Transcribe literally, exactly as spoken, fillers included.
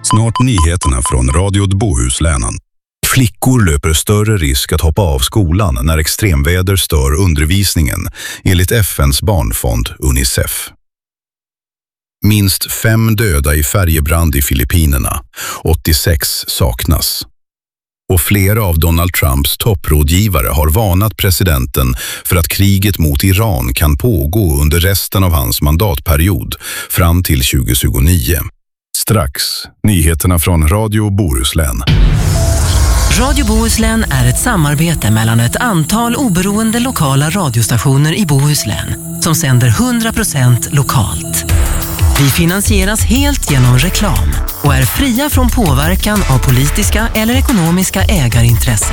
Snart nyheterna från Radio Bohuslän. Flickor löper större risk att hoppa av skolan när extremväder stör undervisningen, enligt F N:s barnfond Unicef. Minst fem döda i färjebrand i Filippinerna, åttiosex saknas. Och flera av Donald Trumps topprådgivare har varnat presidenten för att kriget mot Iran kan pågå under resten av hans mandatperiod fram till tjugo tjugonio. Strax, nyheterna från Radio Bohuslän. Radio Bohuslän är ett samarbete mellan ett antal oberoende lokala radiostationer i Bohuslän som sänder hundra procent lokalt. Vi finansieras helt genom reklam och är fria från påverkan av politiska eller ekonomiska ägarintressen.